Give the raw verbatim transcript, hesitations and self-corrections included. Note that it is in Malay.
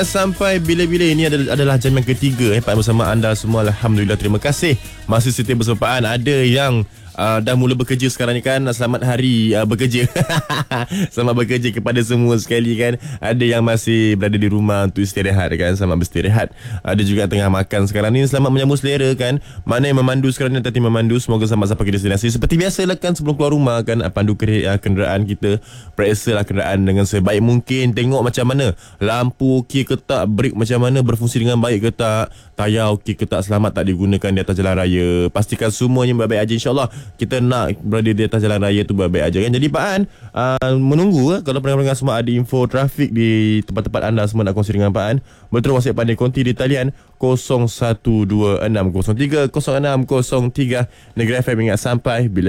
Sampai bila-bila ini adalah, adalah jam yang ketiga eh, Pak bersama anda semua. Alhamdulillah, terima kasih masih setia bersempaan. Ada yang uh, dah mula bekerja sekarang ni kan. Selamat hari uh, bekerja. Selamat bekerja kepada semua sekali kan. Ada yang masih berada di rumah untuk istirahat kan. Selamat beristirahat. Ada juga tengah makan sekarang ni. Selamat menyambut selera kan. Mana yang memandu sekarang ni, hati memandu. Semoga selamat sampai ke destinasi. Seperti biasa lah kan, sebelum keluar rumah kan, pandu kenderaan kita, periksalah kenderaan dengan sebaik mungkin. Tengok macam mana lampu okey ke tak, brake macam mana, berfungsi dengan baik ke tak, tayar okey ke tak, selamat tak digunakan di atas jalan raya. Pastikan semuanya baik-baik aja, insyaAllah. Kita nak berada di atas jalan raya tu baik-baik aja kan. Jadi Pak An uh, menunggu uh, kalau pendengar-pendengar semua ada info trafik di tempat-tempat anda semua nak kongsi dengan Pak An, betul WhatsApp pandai konti di talian kosong satu dua enam kosong tiga kosong enam kosong tiga. Negeri F M ingat sampai bila